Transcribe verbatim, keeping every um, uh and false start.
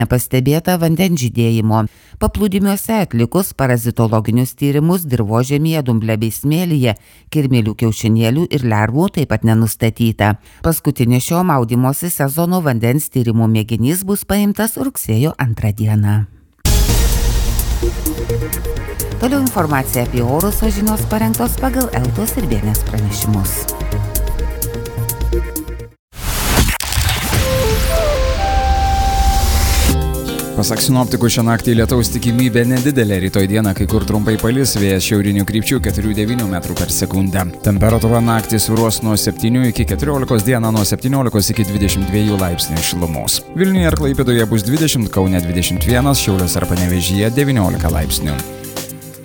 nepastebėta vandens žydėjimo. Paplūdimiuose atlikus parazitologinius tyrimus dirvožemyje, dumble bei smėlyje, kirmėlių kiaušinėlių ir lervų taip pat nenustatyta. Paskutinė šio maudymosi sezono vandens tyrimų mėginys bus paimtas rugsėjo antrą dieną. Toliau informacija apie orus, o žinios parengtos pagal Eltos ir Bėnės pranešimus. Pasak sinoptikų, šią naktį lietaus tikimybė nedidelė, rytoj dieną kai kur trumpai palis, vėjas šiaurinių krypčių keturi devyni metrų per sekundę. Temperatūra naktį svyruos nuo septynių iki keturiolikos, dieną nuo septyniolikos iki dvidešimt dviejų laipsnių šilumos. Vilniuje ir Klaipėdoje bus dvidešimt, Kaune dvidešimt vienas, Šiauliuose ir Panevėžyje devyniolika laipsnių.